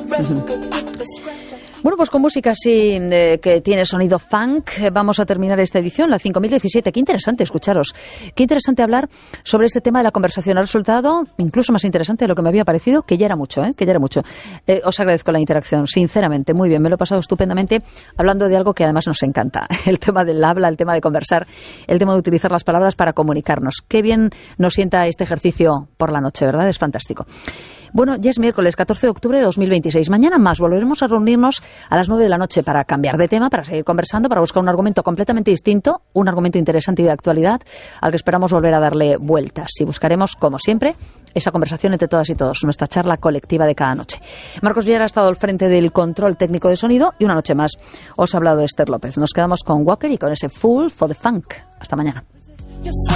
Bueno, pues con música así que tiene sonido funk, vamos a terminar esta edición, la 5017. Qué interesante escucharos, qué interesante hablar sobre este tema de la conversación. Ha resultado incluso más interesante de lo que me había parecido, que ya era mucho, que ya era mucho. Os agradezco la interacción, sinceramente, muy bien, me lo he pasado estupendamente hablando de algo que además nos encanta, el tema del habla, el tema de conversar, el tema de utilizar las palabras para comunicarnos. Qué bien nos sienta este ejercicio por la noche, ¿verdad? Es fantástico. Bueno, ya es miércoles 14 de octubre de 2026. Mañana más volveremos a reunirnos a las 9 de la noche para cambiar de tema, para seguir conversando, para buscar un argumento completamente distinto, un argumento interesante y de actualidad, al que esperamos volver a darle vueltas. Y buscaremos, como siempre, esa conversación entre todas y todos, nuestra charla colectiva de cada noche. Marcos Villar ha estado al frente del control técnico de sonido y una noche más os ha hablado Esther López. Nos quedamos con Walker y con ese Fool for the Funk. Hasta mañana.